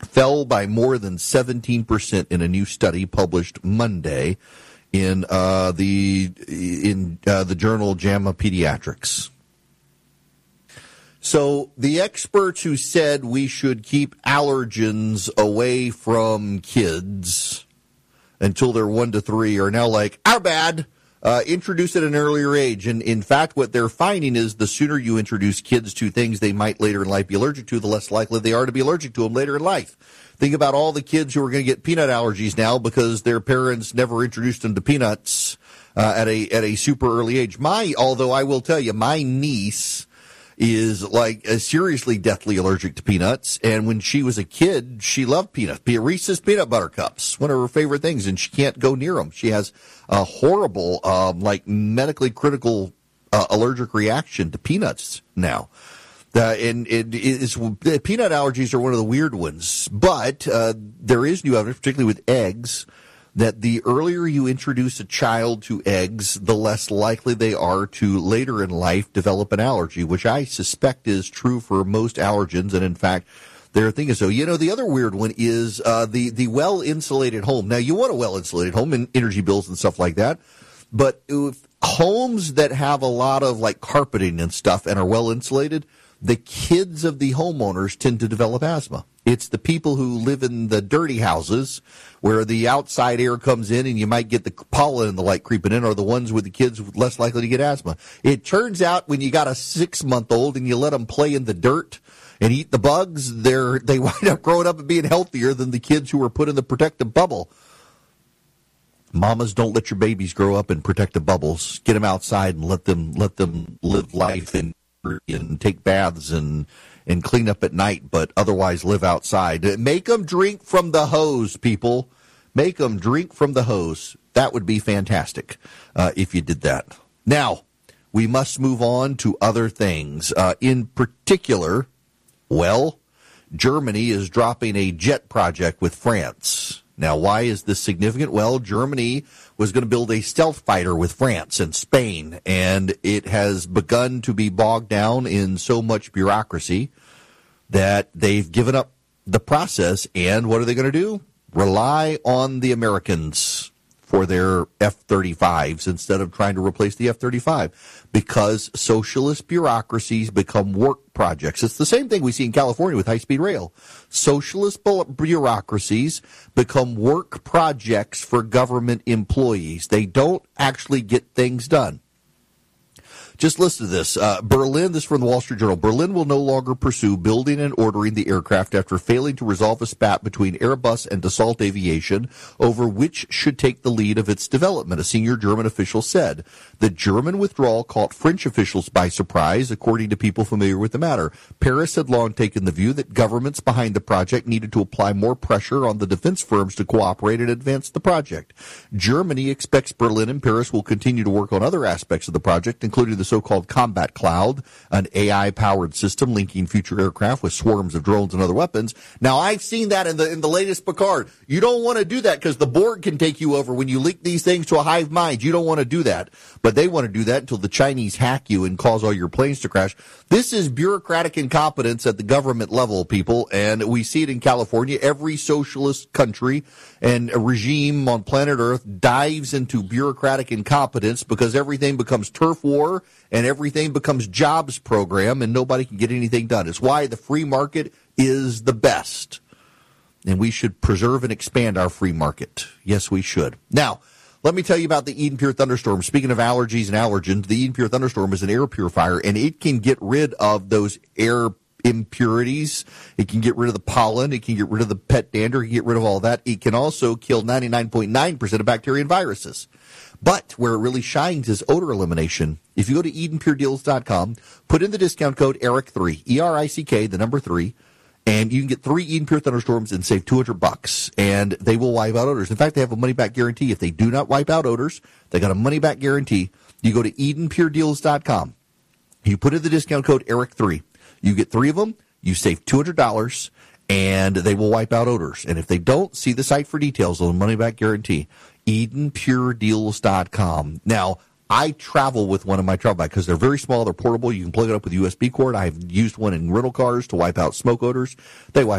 fell by more than 17% in a new study published Monday in the journal JAMA Pediatrics. So the experts who said we should keep allergens away from kids until they're 1 to 3 are now like, our bad. Introduce at an earlier age. And in fact, what they're finding is the sooner you introduce kids to things they might later in life be allergic to, the less likely they are to be allergic to them later in life. Think about all the kids who are going to get peanut allergies now because their parents never introduced them to peanuts at a super early age. Although I will tell you, my niece is like seriously deathly allergic to peanuts. And when she was a kid, she loved peanuts. Reese's peanut butter cups, one of her favorite things, and she can't go near them. She has a horrible, medically critical allergic reaction to peanuts now. And peanut allergies are one of the weird ones. But there is new evidence, particularly with eggs, that the earlier you introduce a child to eggs, the less likely they are to later in life develop an allergy, which I suspect is true for most allergens. And in fact, their thing is so. The other weird one is the well-insulated home. Now, you want a well-insulated home and energy bills and stuff like that. But if homes that have a lot of like carpeting and stuff and are well-insulated, the kids of the homeowners tend to develop asthma. It's the people who live in the dirty houses where the outside air comes in and you might get the pollen and the light creeping in, are the ones with the kids less likely to get asthma. It turns out when you got a 6-month-old and you let them play in the dirt and eat the bugs, they wind up growing up and being healthier than the kids who were put in the protective bubble. Mamas, don't let your babies grow up in protective bubbles. Get them outside and let them live life and take baths and clean up at night, but otherwise live outside. Make them drink from the hose, people. Make them drink from the hose. That would be fantastic if you did that. Now, we must move on to other things. In particular, Germany is dropping a jet project with France. Now, why is this significant? Well, Germany was going to build a stealth fighter with France and Spain, and it has begun to be bogged down in so much bureaucracy that they've given up the process. And what are they going to do? Rely on the Americans for their F-35s instead of trying to replace the F-35, because socialist bureaucracies become work projects. It's the same thing we see in California with high-speed rail. Socialist bureaucracies become work projects for government employees. They don't actually get things done. Just listen to this. Berlin, this is from the Wall Street Journal. Berlin will no longer pursue building and ordering the aircraft after failing to resolve a spat between Airbus and Dassault Aviation over which should take the lead of its development, a senior German official said. The German withdrawal caught French officials by surprise, according to people familiar with the matter. Paris had long taken the view that governments behind the project needed to apply more pressure on the defense firms to cooperate and advance the project. Germany expects Berlin and Paris will continue to work on other aspects of the project, including the so-called Combat Cloud, an AI-powered system linking future aircraft with swarms of drones and other weapons. Now, I've seen that in the latest Picard. You don't want to do that because the Borg can take you over when you link these things to a hive mind. You don't want to do that. But they want to do that until the Chinese hack you and cause all your planes to crash. This is bureaucratic incompetence at the government level, people, and we see it in California. Every socialist country and a regime on planet Earth dives into bureaucratic incompetence because everything becomes turf war and everything becomes jobs program and nobody can get anything done. It's why the free market is the best. And we should preserve and expand our free market. Yes, we should. Now, let me tell you about the Eden Pure Thunderstorm. Speaking of allergies and allergens, the Eden Pure Thunderstorm is an air purifier, and it can get rid of those air impurities. It can get rid of the pollen. It can get rid of the pet dander. It can get rid of all that. It can also kill 99.9% of bacteria and viruses. But where it really shines is odor elimination. If you go to EdenPureDeals.com, put in the discount code ERIC3, E-R-I-C-K, the number 3, and you can get 3 Eden Pure Thunderstorms and save $200. And they will wipe out odors. In fact, they have a money-back guarantee. If they do not wipe out odors, they got a money-back guarantee. You go to EdenPureDeals.com. You put in the discount code ERIC3. You get 3 of them. You save $200. And they will wipe out odors. And if they don't, see the site for details on the money-back guarantee. EdenPureDeals.com. Now, I travel with one of my travel bags because they're very small. They're portable. You can plug it up with a USB cord. I've used one in rental cars to wipe out smoke odors. They wipe